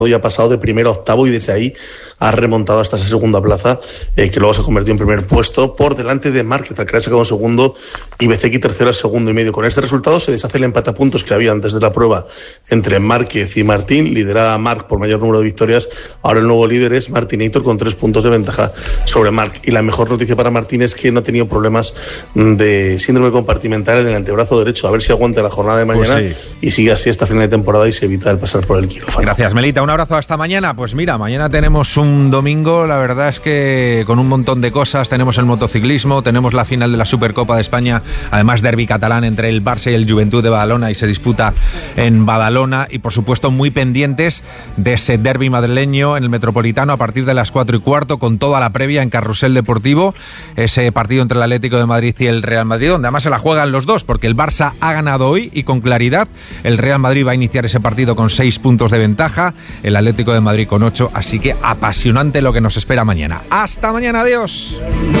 y ha pasado de primero a octavo y desde ahí ha remontado hasta esa segunda plaza, que luego se convirtió en primer puesto por delante de Márquez, al que ha sacado un segundo, y Bezzecchi tercero al segundo y medio. Con este resultado se deshace el empate a puntos que había antes de la prueba entre Márquez y Martín. Lidera a Marc por mayor número de victorias. Ahora el nuevo líder es Martinator con 3 puntos de ventaja sobre Marc. Y la mejor noticia para Martín es que no ha tenido problemas de síndrome compartimental en el antebrazo derecho. A ver si aguanta la jornada de mañana, pues sí, y sigue así hasta final de temporada y se evita el pasar por el quirófano. Gracias, Melita. Un abrazo, hasta mañana. Pues mira, mañana tenemos un domingo, la verdad es que con un montón de cosas. Tenemos el motociclismo, tenemos la final de la Supercopa de España, además derbi catalán entre el Barça y el Joventut de Badalona, y se disputa en Badalona, y por supuesto muy pendientes de ese derbi madrileño en el Metropolitano a partir de las 4:15, con toda la previa en Carrusel Deportivo, ese partido entre el Atlético de Madrid y el Real Madrid, donde además se la juegan los dos, porque el Barça ha ganado hoy y con claridad. El Real Madrid va a iniciar ese partido con 6 puntos de ventaja, el Atlético de Madrid con 8, así que apasionante lo que nos espera mañana. Hasta mañana, adiós.